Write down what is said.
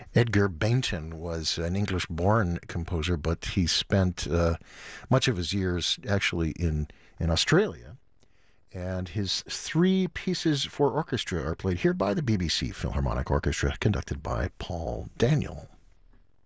Edgar Bainton was an English born composer, but he spent much of his years actually in Australia. And his three pieces for orchestra are played here by the BBC Philharmonic Orchestra, conducted by Paul Daniel.